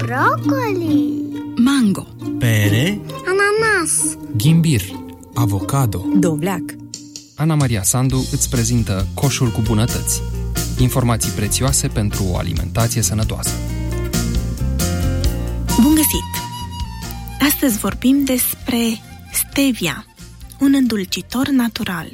Brocoli, mango, pere, ananas, ghimbir, avocado, dovleac. Ana Maria Sandu îți prezintă Coșul cu bunătăți. Informații prețioase pentru o alimentație sănătoasă. Bun găsit! Astăzi vorbim despre stevia, un îndulcitor natural.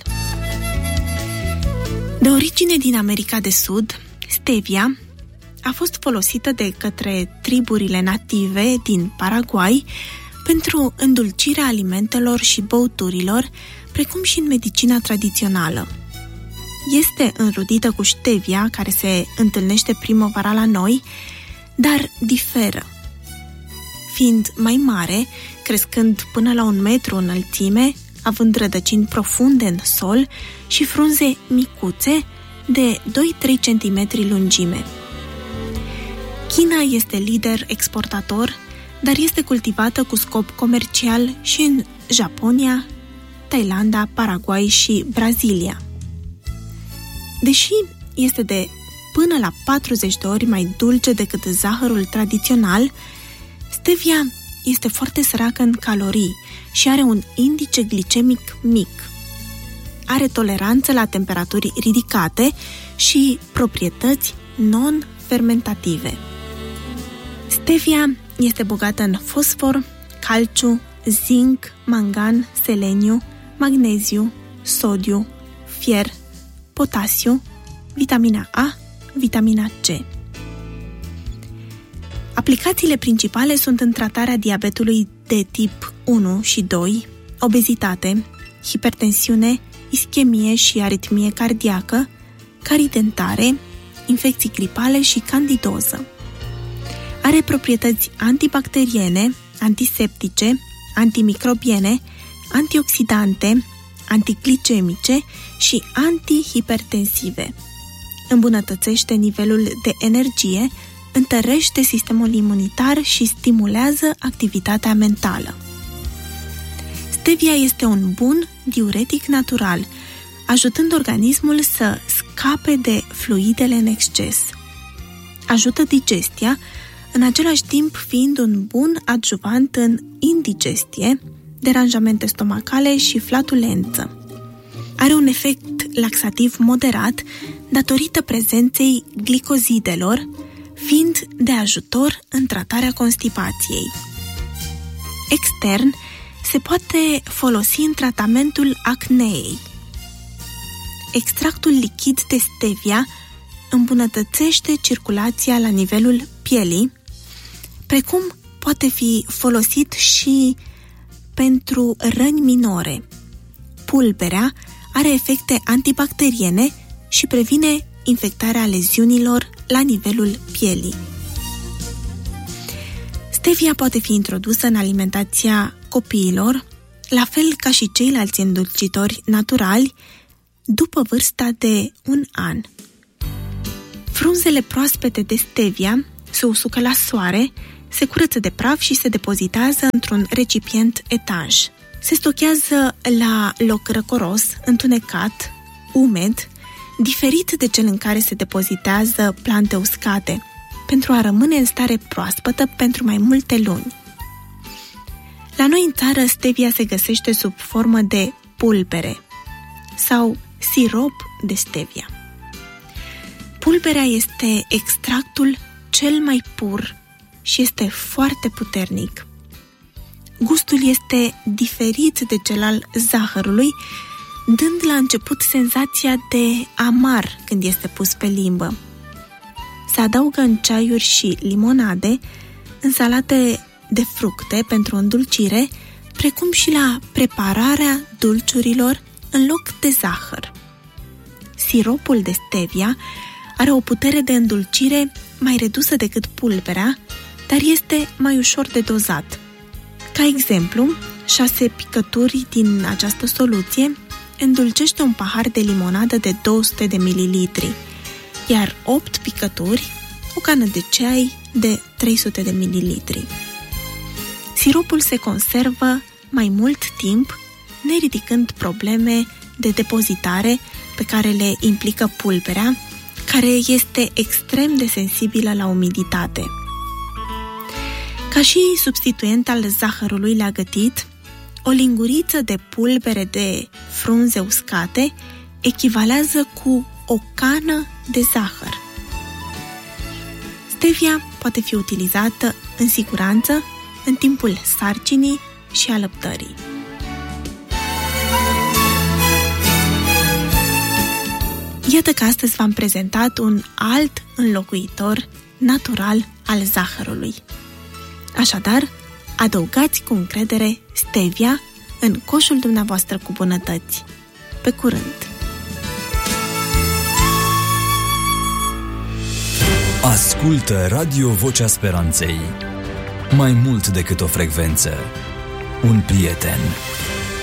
De origine din America de Sud, stevia a fost folosită de către triburile native din Paraguay pentru îndulcirea alimentelor și băuturilor, precum și în medicina tradițională. Este înrudită cu stevia, care se întâlnește primăvara la noi, dar diferă. Fiind mai mare, crescând până la 1 metru înălțime, având rădăcini profunde în sol și frunze micuțe de 2-3 cm lungime. China este lider exportator, dar este cultivată cu scop comercial și în Japonia, Thailanda, Paraguay și Brazilia. Deși este de până la 40 de ori mai dulce decât zahărul tradițional, stevia este foarte săracă în calorii și are un indice glicemic mic. Are toleranță la temperaturi ridicate și proprietăți non-fermentative. Stevia este bogată în fosfor, calciu, zinc, mangan, seleniu, magneziu, sodiu, fier, potasiu, vitamina A, vitamina C. Aplicațiile principale sunt în tratarea diabetului de tip 1 și 2, obezitate, hipertensiune, ischemie și aritmie cardiacă, carii dentare, infecții gripale și candidoză. Are proprietăți antibacteriene, antiseptice, antimicrobiene, antioxidante, antiglicemice și antihipertensive. Îmbunătățește nivelul de energie, întărește sistemul imunitar și stimulează activitatea mentală. Stevia este un bun diuretic natural, ajutând organismul să scape de fluidele în exces. Ajută digestia, în același timp fiind un bun adjuvant în indigestie, deranjamente stomacale și flatulență. Are un efect laxativ moderat datorită prezenței glicozidelor, fiind de ajutor în tratarea constipației. Extern, se poate folosi în tratamentul acneei. Extractul lichid de stevia îmbunătățește circulația la nivelul pielii, precum poate fi folosit și pentru răni minore. Pulberea are efecte antibacteriene și previne infectarea leziunilor la nivelul pielii. Stevia poate fi introdusă în alimentația copiilor, la fel ca și ceilalți îndulcitori naturali, după vârsta de 1 an. Frunzele proaspete de stevia se usucă la soare, se curăță de praf și se depozitează într-un recipient etanș. Se stochează la loc răcoros, întunecat, umed, diferit de cel în care se depozitează plante uscate, pentru a rămâne în stare proaspătă pentru mai multe luni. La noi în țară, stevia se găsește sub formă de pulbere sau sirop de stevia. Pulberea este extractul cel mai pur și este foarte puternic. Gustul este diferit de cel al zahărului, dând la început senzația de amar când este pus pe limbă. Se adaugă în ceaiuri și limonade, în salate de fructe pentru îndulcire, precum și la prepararea dulciurilor în loc de zahăr. Siropul de stevia are o putere de îndulcire mai redusă decât pulberea, dar este mai ușor de dozat. Ca exemplu, 6 picături din această soluție îndulcește un pahar de limonadă de 200 de mililitri, iar 8 picături, o cană de ceai de 300 de mililitri. Siropul se conservă mai mult timp, neridicând probleme de depozitare pe care le implică pulberea, care este extrem de sensibilă la umiditate. Ca și substituent al zahărului la gătit, o linguriță de pulbere de frunze uscate echivalează cu o cană de zahăr. Stevia poate fi utilizată în siguranță în timpul sarcinii și alăptării. Iată că astăzi v-am prezentat un alt înlocuitor natural al zahărului. Așadar, adăugați cu încredere stevia în coșul dumneavoastră cu bunătăți. Pe curând! Ascultă Radio Vocea Speranței. Mai mult decât o frecvență, un prieten.